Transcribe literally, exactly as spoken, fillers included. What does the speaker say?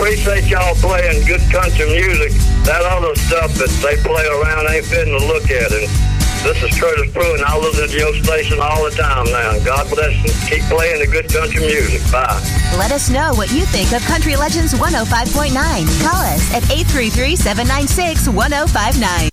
appreciate y'all playing good country music. That other stuff that they play around ain't fitting to look at. And this is Curtis Pruitt, and I listen to your station all the time now. God bless you. Keep playing the good country music. Bye. Let us know what you think of Country Legends one oh five point nine. Call us at eight three three, seven nine six, one oh five nine.